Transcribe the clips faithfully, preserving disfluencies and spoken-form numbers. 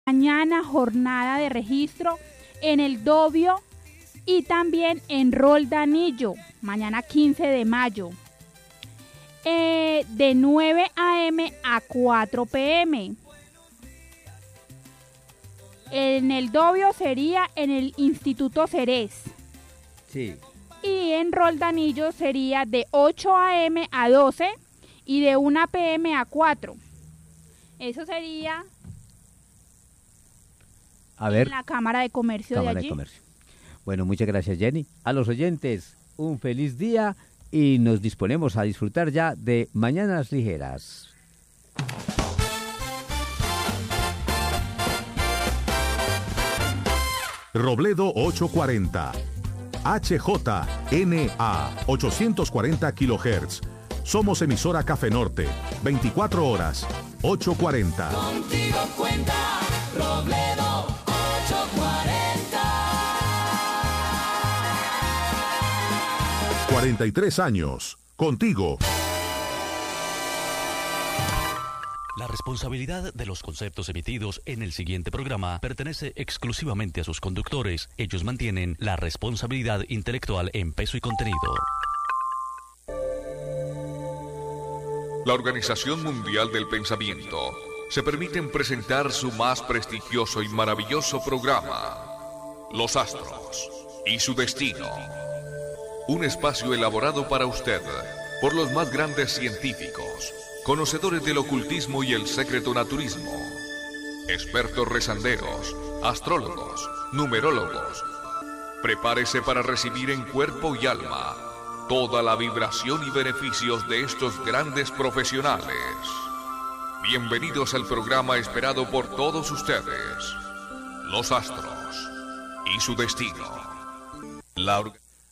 Mañana jornada de registro en el Dobio y también en Roldanillo, mañana quince de mayo, eh, de nueve a eme a cuatro pe eme. En el Dobio sería en el Instituto Cerez. Sí. Y en Roldanillo sería de ocho a eme a doce y de una pe eme a cuatro. Eso sería a ver, en la Cámara de Comercio Cámara de allí. De Comercio. Bueno, muchas gracias, Jenny. A los oyentes, un feliz día y nos disponemos a disfrutar ya de Mañanas Ligeras. Robledo ochocientos cuarenta, H J N A ochocientos cuarenta kilohertz. Somos emisora Café Norte, veinticuatro horas, ochocientos cuarenta. Contigo cuenta Robledo ochocientos cuarenta. cuarenta y tres años, contigo. La responsabilidad de los conceptos emitidos en el siguiente programa pertenece exclusivamente a sus conductores. Ellos mantienen la responsabilidad intelectual en peso y contenido. La Organización Mundial del Pensamiento se permiten presentar su más prestigioso y maravilloso programa, Los Astros y su Destino. Un espacio elaborado para usted por los más grandes científicos, conocedores del ocultismo y el secreto naturismo, expertos rezanderos, astrólogos, numerólogos. Prepárese para recibir en cuerpo y alma toda la vibración y beneficios de estos grandes profesionales. Bienvenidos al programa esperado por todos ustedes, Los Astros y su Destino. La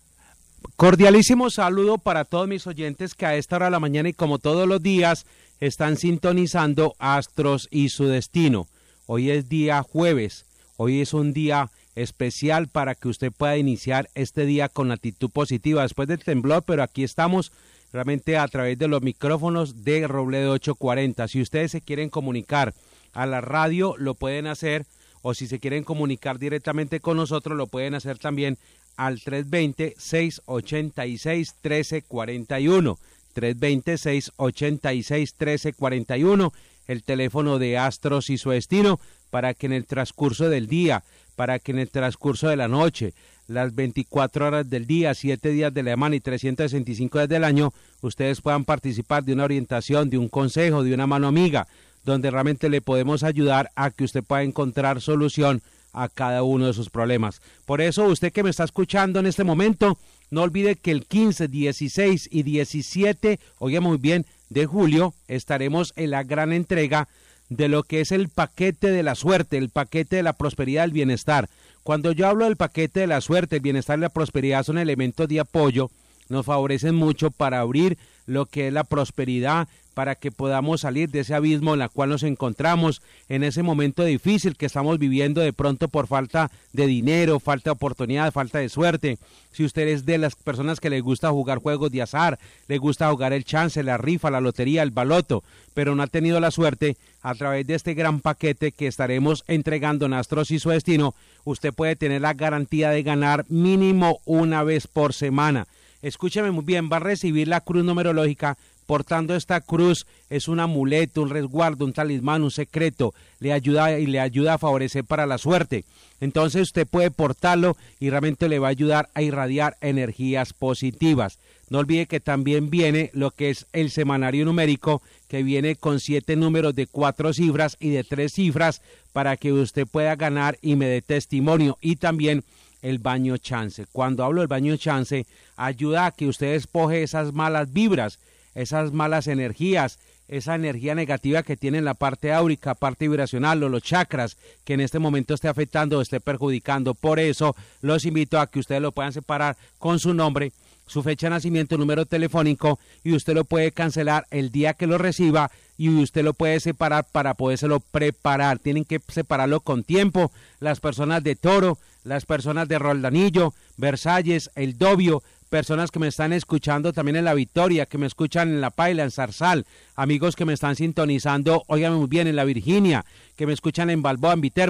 Cordialísimo saludo para todos mis oyentes que a esta hora de la mañana y como todos los días están sintonizando Astros y su Destino. Hoy es día jueves, hoy es un día especial para que usted pueda iniciar este día con actitud positiva después del temblor, pero aquí estamos realmente a través de los micrófonos de Robledo ochocientos cuarenta. Si ustedes se quieren comunicar a la radio, lo pueden hacer, o si se quieren comunicar directamente con nosotros, lo pueden hacer también al tres dos cero, seis ocho seis, uno tres cuatro uno, tres dos cero, seis ocho seis, uno tres cuatro uno, el teléfono de Astros y su Destino, para que en el transcurso del día, para que en el transcurso de la noche, las veinticuatro horas del día, siete días de la semana y trescientos sesenta y cinco días del año, ustedes puedan participar de una orientación, de un consejo, de una mano amiga, donde realmente le podemos ayudar a que usted pueda encontrar solución a cada uno de sus problemas. Por eso, usted que me está escuchando en este momento, no olvide que el quince, dieciséis y diecisiete, oiga muy bien, de julio, estaremos en la gran entrega de lo que es el paquete de la suerte, el paquete de la prosperidad, el bienestar. Cuando yo hablo del paquete de la suerte, el bienestar y la prosperidad son elementos de apoyo, nos favorecen mucho para abrir lo que es la prosperidad, para que podamos salir de ese abismo en el cual nos encontramos, en ese momento difícil que estamos viviendo de pronto por falta de dinero, falta de oportunidad, falta de suerte. Si usted es de las personas que les gusta jugar juegos de azar, le gusta jugar el chance, la rifa, la lotería, el baloto, pero no ha tenido la suerte, a través de este gran paquete que estaremos entregando en Astros y su Destino, usted puede tener la garantía de ganar mínimo una vez por semana. Escúcheme muy bien, va a recibir la cruz numerológica. Portando esta cruz es un amuleto, un resguardo, un talismán, un secreto, le ayuda y le ayuda a favorecer para la suerte. Entonces usted puede portarlo y realmente le va a ayudar a irradiar energías positivas. No olvide que también viene lo que es el semanario numérico, que viene con siete números de cuatro cifras y de tres cifras para que usted pueda ganar y me dé testimonio. Y también el baño chance. Cuando hablo del baño chance, ayuda a que usted despoje esas malas vibras, esas malas energías, esa energía negativa que tiene en la parte áurica, parte vibracional o los chakras que en este momento esté afectando o esté perjudicando. Por eso los invito a que ustedes lo puedan separar con su nombre, su fecha de nacimiento, número telefónico, y usted lo puede cancelar el día que lo reciba y usted lo puede separar para podérselo preparar. Tienen que separarlo con tiempo. Las personas de Toro, las personas de Roldanillo, Versalles, El Dobio, personas que me están escuchando también en La Victoria, que me escuchan en La Paila, en Zarzal, amigos que me están sintonizando, óigame muy bien, en La Virginia, que me escuchan en Balboa, en Viterbo.